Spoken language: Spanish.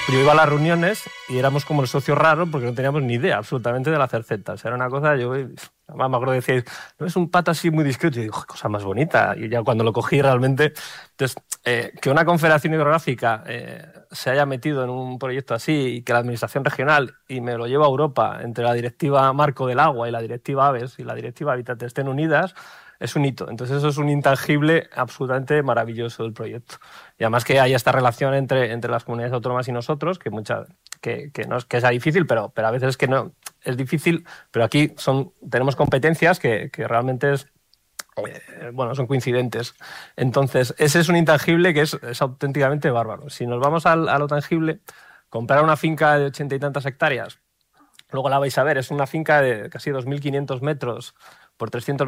Yo iba a las reuniones y éramos como el socio raro porque no teníamos ni idea absolutamente de la cerceta. O sea, era una cosa, además me acuerdo que decíais, no es un pato así muy discreto. Y yo digo, cosa más bonita. Y ya cuando lo cogí realmente... Entonces, que una confederación hidrográfica se haya metido en un proyecto así y que la administración regional, y me lo lleva a Europa, entre la directiva Marco del Agua y la directiva Aves y la directiva Hábitat estén unidas, es un hito. Entonces eso es un intangible absolutamente maravilloso del proyecto. Y además que haya esta relación entre las comunidades autónomas y nosotros, que no es que sea difícil, pero a veces es que no es difícil, pero aquí tenemos competencias que realmente son coincidentes. Entonces, ese es un intangible que es auténticamente bárbaro. Si nos vamos a lo tangible, comprar una finca de 80 y tantas hectáreas, luego la vais a ver, es una finca de casi 2.500 metros por 300